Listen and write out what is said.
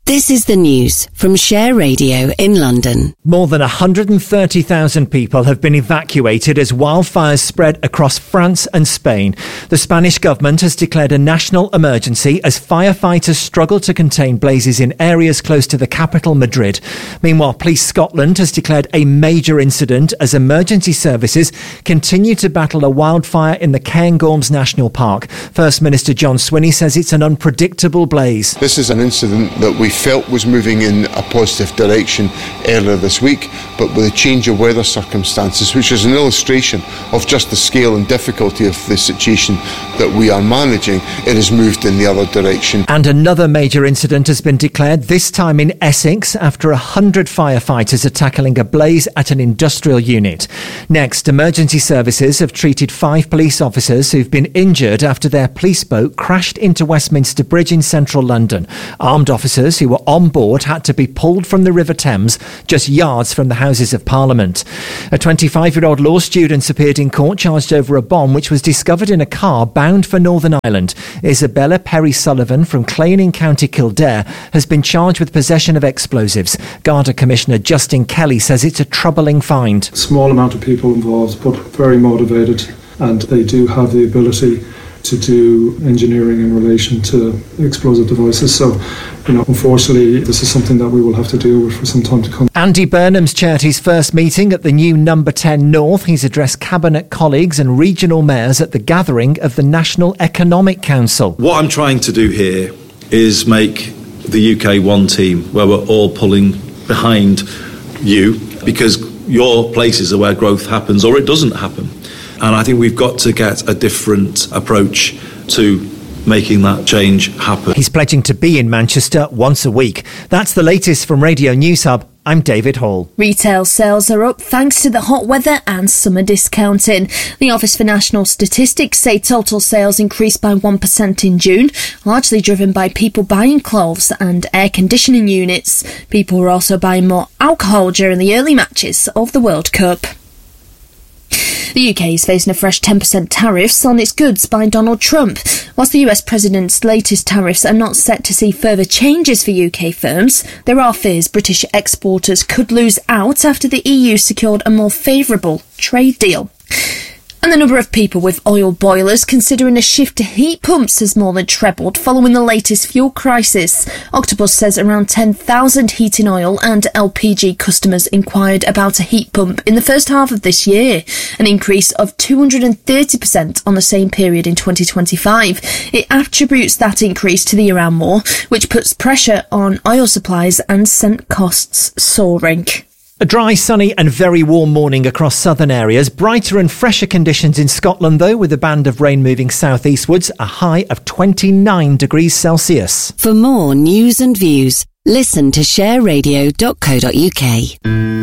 This is the news from Share Radio in London. More than 130,000 people have been evacuated as wildfires spread across France and Spain. The Spanish government has declared a national emergency as firefighters struggle to contain blazes in areas close to the capital, Madrid. Meanwhile, Police Scotland has declared a major incident as emergency services continue to battle a wildfire in the Cairngorms National Park. First Minister John Swinney says it's an unpredictable blaze. This is an incident that we felt was moving in a positive direction earlier this week, but with a change of weather circumstances, which is an illustration of just the scale and difficulty of the situation that we are managing, it has moved in the other direction. And another major incident has been declared, this time in Essex, after 100 firefighters are tackling a blaze at an industrial unit. Next, emergency services have treated 5 police officers who've been injured after their police boat crashed into Westminster Bridge in central London. Armed officers who were on board had to be pulled from the River Thames, just yards from the Houses of Parliament. A 25-year-old law student appeared in court charged over a bomb which was discovered in a car bound for Northern Ireland. Isabella Perry Sullivan from Clane in County Kildare has been charged with possession of explosives. Garda Commissioner Justin Kelly says it's a troubling find. Small amount of people involved, but very motivated, and they do have the ability to do engineering in relation to explosive devices. So, unfortunately, this is something that we will have to deal with for some time to come. Andy Burnham's chaired his first meeting at the new Number 10 North. He's addressed Cabinet colleagues and regional mayors at the gathering of the National Economic Council. What I'm trying to do here is make the UK one team, where we're all pulling behind you, because your places are where growth happens or it doesn't happen. And I think we've got to get a different approach to making that change happen. He's pledging to be in Manchester once a week. That's the latest from Radio News Hub. I'm David Hall. Retail sales are up thanks to the hot weather and summer discounting. The Office for National Statistics say total sales increased by 1% in June, largely driven by people buying clothes and air conditioning units. People were also buying more alcohol during the early matches of the World Cup. The UK is facing a fresh 10% tariffs on its goods by Donald Trump. Whilst the US President's latest tariffs are not set to see further changes for UK firms, there are fears British exporters could lose out after the EU secured a more favourable trade deal. And the number of people with oil boilers considering a shift to heat pumps has more than trebled following the latest fuel crisis. Octopus says around 10,000 heating oil and LPG customers inquired about a heat pump in the first half of this year, an increase of 230% on the same period in 2025. It attributes that increase to the Iran war, which puts pressure on oil supplies and sent costs soaring. A dry, sunny and very warm morning across southern areas. Brighter and fresher conditions in Scotland, though, with a band of rain moving southeastwards, a high of 29 degrees Celsius. For more news and views, listen to shareradio.co.uk.